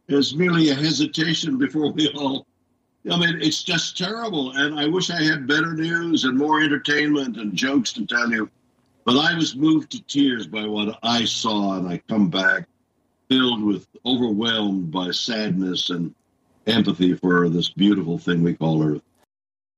as merely a hesitation before we all. I mean, it's just terrible. And I wish I had better news and more entertainment and jokes to tell you. But I was moved to tears by what I saw, and I come back filled with, overwhelmed by sadness and empathy for this beautiful thing we call Earth.